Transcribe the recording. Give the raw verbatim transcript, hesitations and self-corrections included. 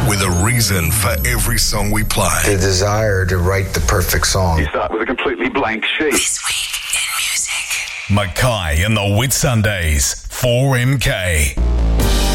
with a reason for every song we play. The desire to write the perfect song. You start with a completely blank sheet. This week in music. Mackay and the Whitsundays, four M K.